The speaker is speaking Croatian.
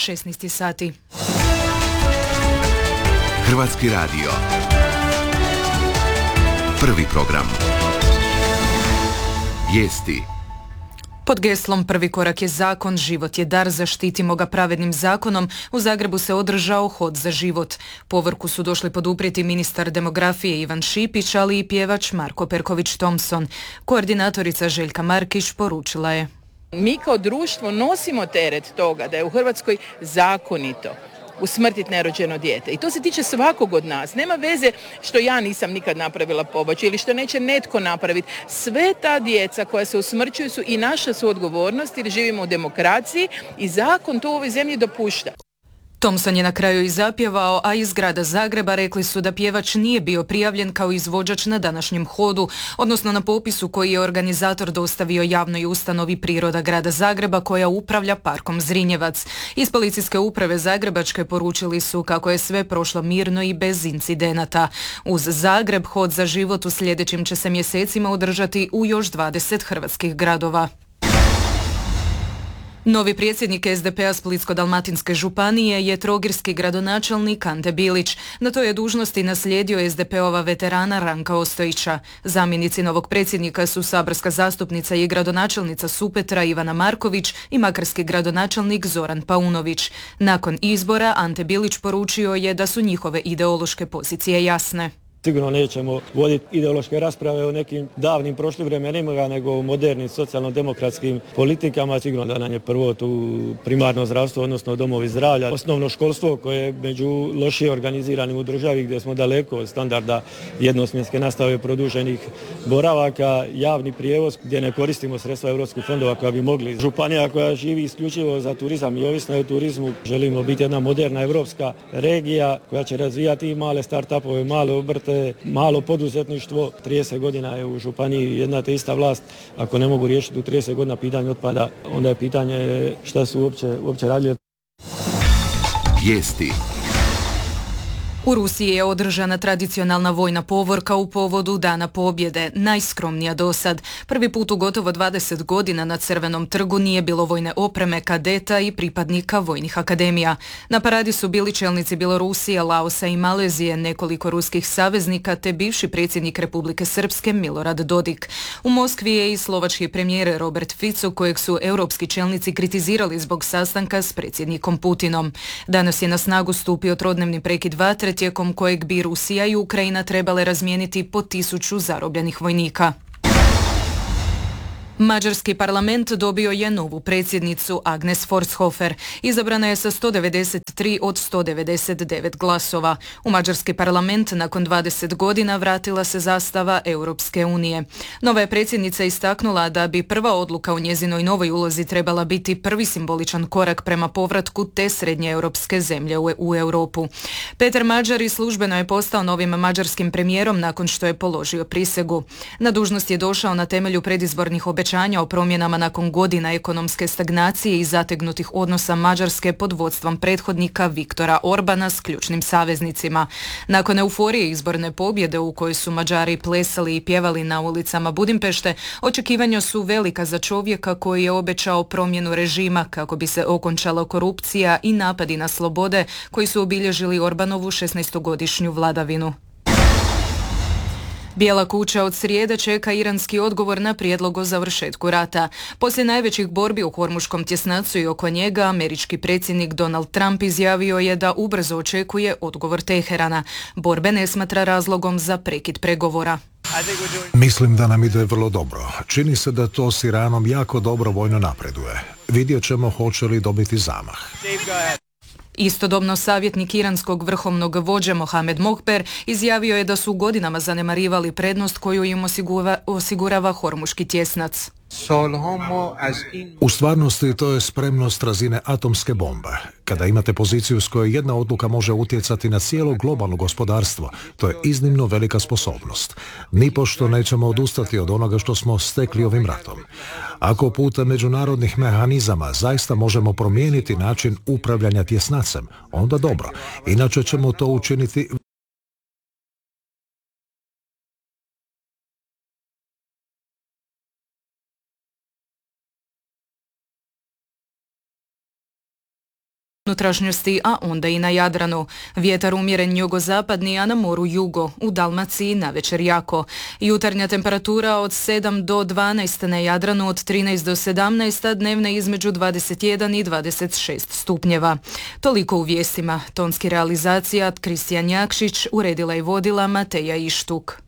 16 sati. Hrvatski radio. Prvi program. Vijesti. Pod geslom Prvi korak je zakon, život je dar, zaštitimo ga pravednim zakonom, u Zagrebu se održao hod za život. Povorku su došli poduprijeti ministar demografije Ivan Šipić, ali i pjevač Marko Perković-Thompson. Koordinatorica Željka Markić poručila je: Mi kao društvo nosimo teret toga da je u Hrvatskoj zakonito usmrtiti nerođeno dijete. I to se tiče svakog od nas. Nema veze što ja nisam nikad napravila pobačaj ili što neće netko napraviti. Sve ta djeca koja se usmrćuju su i naša su odgovornost jer živimo u demokraciji i zakon to u ovoj zemlji dopušta. Thompson je na kraju i zapjevao, a iz grada Zagreba rekli su da pjevač nije bio prijavljen kao izvođač na današnjem hodu, odnosno na popisu koji je organizator dostavio javnoj ustanovi Priroda grada Zagreba koja upravlja parkom Zrinjevac. Iz policijske uprave Zagrebačke poručili su kako je sve prošlo mirno i bez incidenata. Uz Zagreb, hod za život u sljedećim će se mjesecima održati u još 20 hrvatskih gradova. Novi predsjednik SDP-a Splitsko-dalmatinske županije je trogirski gradonačelnik Ante Bilić. Na toj je dužnosti naslijedio SDP-ova veterana Ranka Ostojića. Zamjenici novog predsjednika su saborska zastupnica i gradonačelnica Supetra Ivana Marković i makarski gradonačelnik Zoran Paunović. Nakon izbora Ante Bilić poručio je da su njihove ideološke pozicije jasne. Sigurno nećemo voditi ideološke rasprave o nekim davnim prošlim vremenima, nego o modernim socijalno-demokratskim politikama. Sigurno da nam je prvo tu primarno zdravstvo, odnosno domovi zdravlja, osnovno školstvo koje je među lošije organiziranim u državi gdje smo daleko od standarda jednosmjenske nastave produženih boravaka, javni prijevoz gdje ne koristimo sredstva europskih fondova koja bi mogli. Županija koja živi isključivo za turizam i ovisna je o turizmu. Želimo biti jedna moderna europska regija koja će razvijati i male start-upove, male obrte, malo poduzetništvo. 30 godina je u županiji jedna te ista vlast. Ako ne mogu riješiti u 30 godina pitanje otpada, onda je pitanje šta su uopće radili. Vijesti. U Rusiji je održana tradicionalna vojna povorka u povodu Dana pobjede, najskromnija do sad. Prvi put u gotovo 20 godina na Crvenom trgu nije bilo vojne opreme, kadeta i pripadnika vojnih akademija. Na paradi su bili čelnici Bjelorusije, Laosa i Malezije, nekoliko ruskih saveznika te bivši predsjednik Republike Srpske Milorad Dodik. U Moskvi je i slovački premijer Robert Fico, kojeg su europski čelnici kritizirali zbog sastanka s predsjednikom Putinom. Danas je na snagu stupio trodnevni prekid vatre, tijekom kojeg bi Rusija i Ukrajina trebale razmijeniti po 1000 zarobljenih vojnika. Mađarski parlament dobio je novu predsjednicu Agnes Forshofer. Izabrana je sa 193 od 199 glasova. U mađarski parlament nakon 20 godina vratila se zastava Europske unije. Nova je predsjednica istaknula da bi prva odluka u njezinoj novoj ulozi trebala biti prvi simboličan korak prema povratku te srednje europske zemlje u Europu. Peter Mađari službeno je postao novim mađarskim premijerom nakon što je položio prisegu. Na dužnost je došao na temelju predizbornih obećanja o promjenama nakon godina ekonomske stagnacije i zategnutih odnosa Mađarske pod vodstvom prethodnika Viktora Orbana s ključnim saveznicima. Nakon euforije izborne pobjede u kojoj su Mađari plesali i pjevali na ulicama Budimpešte, očekivanja su velika za čovjeka koji je obećao promjenu režima kako bi se okončala korupcija i napadi na slobode koji su obilježili Orbanovu 16-godišnju vladavinu. Bijela kuća od srijede čeka iranski odgovor na prijedlog o završetku rata. Poslije najvećih borbi u Hormuškom tjesnacu i oko njega, američki predsjednik Donald Trump izjavio je da ubrzo očekuje odgovor Teherana. Borbe ne smatra razlogom za prekid pregovora. Mislim da nam ide vrlo dobro. Čini se da to s Iranom jako dobro vojno napreduje. Vidjet ćemo hoće li dobiti zamah. Istodobno savjetnik iranskog vrhovnog vođe Mohamed Mohber izjavio je da su godinama zanemarivali prednost koju im osigurava Hormuški tjesnac. U stvarnosti to je spremnost razine atomske bombe. Kada imate poziciju s kojoj jedna odluka može utjecati na cijelo globalno gospodarstvo, to je iznimno velika sposobnost. Nipošto nećemo odustati od onoga što smo stekli ovim ratom. Ako putem međunarodnih mehanizama zaista možemo promijeniti način upravljanja tjesnacem, onda dobro. Inače ćemo to učiniti unutrašnjosti, a onda i na Jadranu. Vjetar umjeren jugozapadni, a na moru jugo, u Dalmaciji navečer jako. Jutarnja temperatura od 7 do 12 na Jadranu, od 13 do 17, a dnevna između 21 i 26 stupnjeva. Toliko u vijestima. Tonski realizacija Kristijan Jakšić, uredila i vodila Mateja Ištuk.